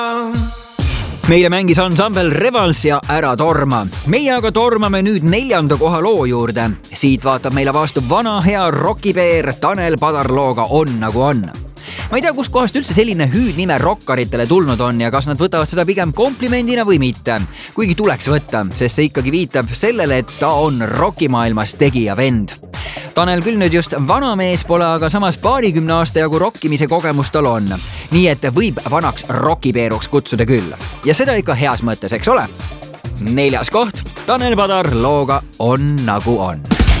Meile mängis ansambel Revals ja Ära torma. Meie aga tormame nüüd 4. koha loo juurde. Siit vaatab meile vastu vana hea rockipeer Tanel Padar looga On nagu on. Ma ei tea, kust kohast üldse selline hüüdnime rockaritele tulnud on ja kas nad võtavad seda pigem komplimendina või mitte. Kuigi tuleks võtta, sest see ikkagi viitab sellele, et ta on rockimaailmas tegija vend. Tanel küll nüüd just vana mees pole, aga samas 20 aasta jagu rockimise kogemus tal on. Nii et võib vanaks rockipeeruks kutsuda küll. Ja seda ikka heas mõttes, eks ole? 4. koht, Tanel Padar looga On nagu on.